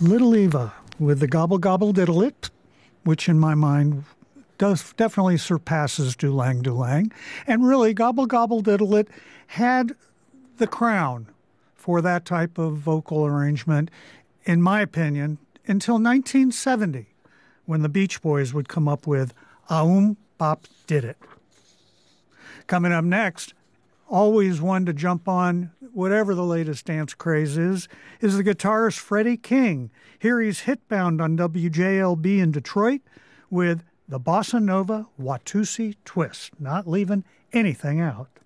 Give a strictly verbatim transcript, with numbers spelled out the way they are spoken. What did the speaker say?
Little Eva with the Gobble Gobble Diddle It, which in my mind does definitely surpasses Dulang Dulang. And really, Gobble Gobble Diddle It had the crown for that type of vocal arrangement, in my opinion, until nineteen seventy, when the Beach Boys would come up with Aum Bop Did It. Coming up next, always one to jump on whatever the latest dance craze is, is the guitarist Freddie King. Here he's hitbound on W J L B in Detroit with the Bossa Nova Watusi Twist, not leaving anything out.